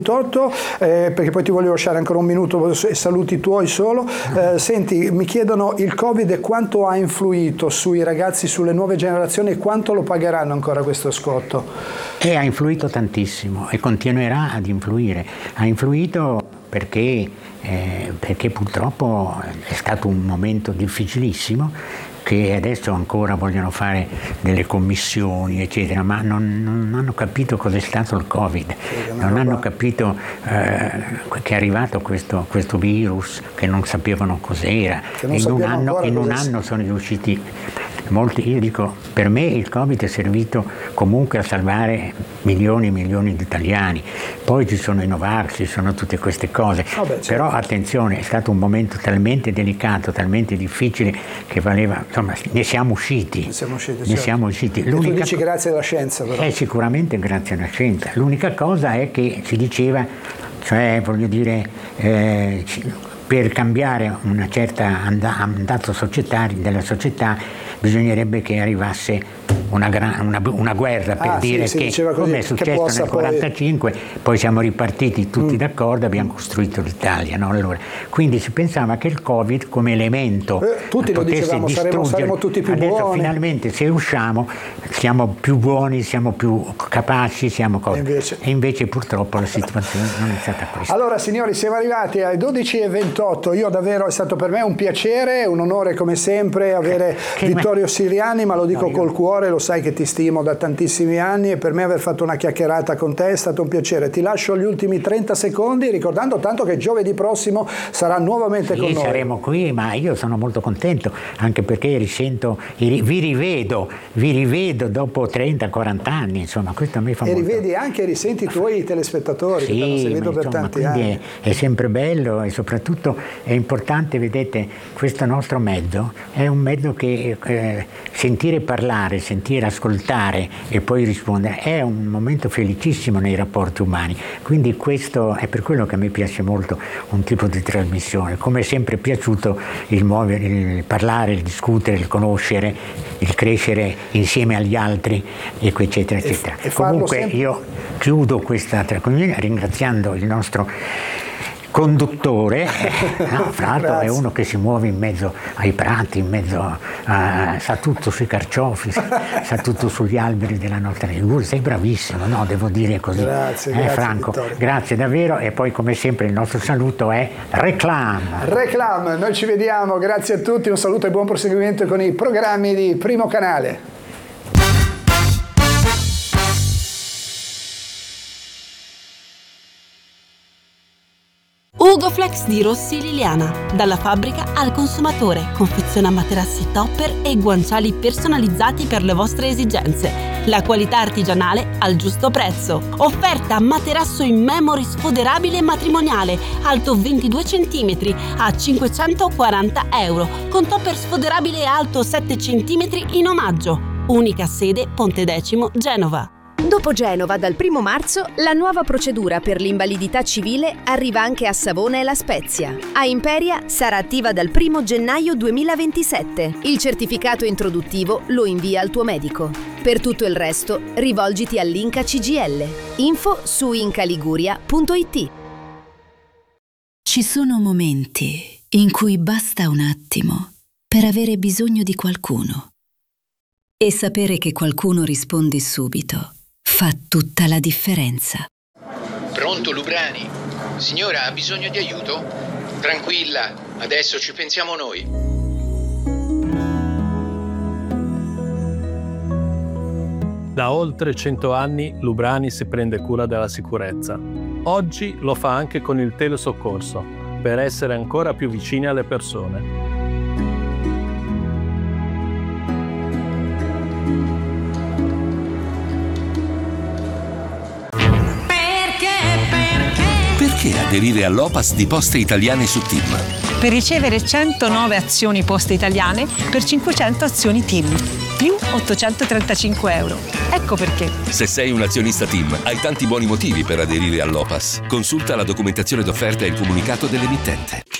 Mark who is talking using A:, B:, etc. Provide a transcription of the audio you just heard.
A: perché poi ti voglio lasciare ancora un minuto e saluti tuoi solo. Senti, mi chiedono il Covid quanto ha influito sui ragazzi, sulle nuove generazioni, e quanto lo pagheranno ancora questo scotto?
B: Ha influito tantissimo e continuerà ad influire. Ha influito perché purtroppo è stato un momento difficilissimo, che adesso ancora vogliono fare delle commissioni eccetera, ma non hanno capito cos'è stato il Covid, non hanno capito che è arrivato questo virus, che non sapevano cos'era, e in un anno sono riusciti molti. Io dico, per me il Covid è servito comunque a salvare milioni e milioni di italiani. Poi ci sono i Novax, ci sono tutte queste cose, però attenzione, è stato un momento talmente delicato, talmente difficile, che valeva, insomma, ne siamo usciti.
A: E tu dici grazie alla scienza, però.
B: Sicuramente grazie alla scienza. L'unica cosa è che si diceva, cioè voglio dire, per cambiare una certa andato della società bisognerebbe che arrivasse una guerra, per dire che, come è successo nel 1945, poi siamo ripartiti tutti d'accordo, abbiamo costruito l'Italia, no? Allora, quindi si pensava che il Covid come elemento
A: tutti lo dicevamo, saremo tutti più buoni.
B: Adesso finalmente, se usciamo, siamo più buoni, siamo più capaci, e invece purtroppo la situazione non è stata questa.
A: Allora signori, siamo arrivati ai 12:28. Io davvero, è stato per me un piacere, un onore come sempre avere Vittorio Siriani, ma lo dico col cuore, lo sai che ti stimo da tantissimi anni, e per me aver fatto una chiacchierata con te è stato un piacere. Ti lascio gli ultimi 30 secondi ricordando tanto che giovedì prossimo sarà nuovamente con noi.
B: Saremo qui, ma io sono molto contento, anche perché vi rivedo dopo 30-40 anni, insomma, questo a me fa molto.
A: E rivedi anche, risenti i tuoi telespettatori che ti hanno seguito per tanti anni.
B: È sempre bello, e soprattutto è importante, vedete, questo nostro mezzo è un mezzo che sentire parlare, sentire ascoltare e poi rispondere è un momento felicissimo nei rapporti umani. Quindi questo è per quello che a me piace molto un tipo di trasmissione. Come è sempre piaciuto il parlare, il discutere, il conoscere, il crescere insieme agli altri, eccetera, eccetera. Comunque io chiudo questa trasmissione ringraziando il nostro conduttore, fra l'altro è uno che si muove in mezzo ai prati, in mezzo sa tutto sui carciofi, sa tutto sugli alberi della nostra Liguria. Sei bravissimo, no? Devo dire così.
A: Grazie
B: Franco,
A: Vittorio.
B: Grazie davvero. E poi come sempre il nostro saluto è Reclam.
A: Noi ci vediamo, grazie a tutti, un saluto e buon proseguimento con i programmi di Primo Canale.
C: Ugoflex di Rossi Liliana, dalla fabbrica al consumatore, confeziona materassi topper e guanciali personalizzati per le vostre esigenze. La qualità artigianale al giusto prezzo. Offerta materasso in memory sfoderabile matrimoniale, alto 22 cm a 540 €, con topper sfoderabile alto 7 cm in omaggio. Unica sede Ponte Decimo, Genova.
D: Dopo Genova, dal 1 marzo, la nuova procedura per l'invalidità civile arriva anche a Savona e La Spezia. A Imperia sarà attiva dal 1 gennaio 2027. Il certificato introduttivo lo invia al tuo medico. Per tutto il resto, rivolgiti all'Inca CGL. Info su incaliguria.it.
E: Ci sono momenti in cui basta un attimo per avere bisogno di qualcuno. E sapere che qualcuno risponde subito fa tutta la differenza.
F: Pronto, Lubrani? Signora, ha bisogno di aiuto? Tranquilla, adesso ci pensiamo noi.
G: Da oltre 100 anni Lubrani si prende cura della sicurezza. Oggi lo fa anche con il telesoccorso, per essere ancora più vicini alle persone.
H: Perché aderire all'Opas di Poste Italiane su TIM?
I: Per ricevere 109 azioni Poste Italiane per 500 azioni TIM, più 835 €. Ecco perché.
H: Se sei un azionista TIM, hai tanti buoni motivi per aderire all'Opas. Consulta la documentazione d'offerta e il comunicato dell'emittente.